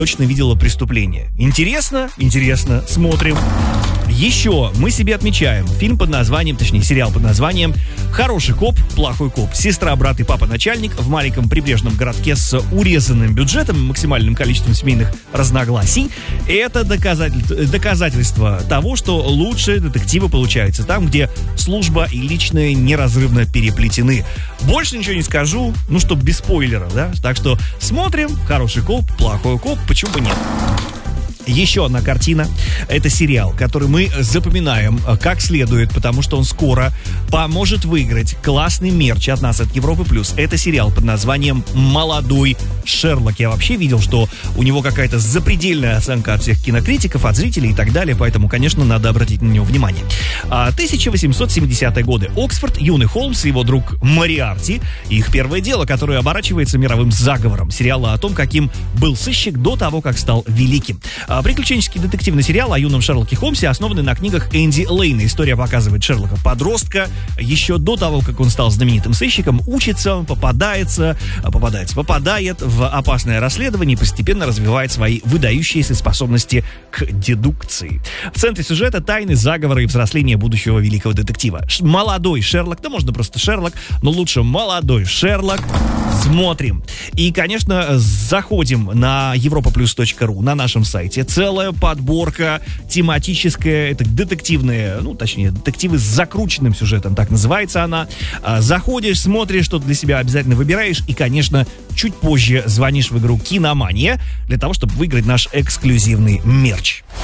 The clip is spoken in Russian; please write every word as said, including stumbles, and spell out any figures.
точно видела преступление. Интересно? Интересно. Смотрим. Еще мы себе отмечаем фильм под названием, точнее сериал под названием «Хороший коп, плохой коп». Сестра, брат и папа начальник в маленьком прибрежном городке с урезанным бюджетом и максимальным количеством семейных разногласий. Это доказатель... доказательство того, что лучшие детективы получаются там, где служба и личное неразрывно переплетены. Больше ничего не скажу, ну, чтоб без спойлеров, да? Так что смотрим «Хороший коп, плохой коп», почему бы нет. Еще одна картина. Это сериал, который мы запоминаем как следует, потому что он скоро поможет выиграть классный мерч от нас, от Европы Плюс. Это сериал под названием «Молодой Шерлок». Я вообще видел, что у него какая-то запредельная оценка от всех кинокритиков, от зрителей и так далее, поэтому, конечно, надо обратить на него внимание. тысяча восемьсот семидесятые годы. Оксфорд, юный Холмс и его друг Мориарти. Их первое дело, которое оборачивается мировым заговором. Сериал о том, каким был сыщик до того, как стал великим. Приключенческий детективный сериал о юном Шерлоке Холмсе, основанный на книгах Энди Лейна. История показывает Шерлока подростка. Еще до того, как он стал знаменитым сыщиком, учится, попадается, попадается, попадает в опасное расследование и постепенно развивает свои выдающиеся способности к дедукции. В центре сюжета тайны, заговоры и взросление будущего великого детектива. Ш- молодой Шерлок, да можно просто Шерлок, но лучше молодой Шерлок. Смотрим. И, конечно, заходим на европа плюс точка ру, на нашем сайте. Целая подборка тематическая, это детективные, ну, точнее, детективы с закрученным сюжетом, так называется она. Заходишь, смотришь, что для себя обязательно выбираешь и, конечно, чуть позже звонишь в игру «Киномания» для того, чтобы выиграть наш эксклюзивный мерч.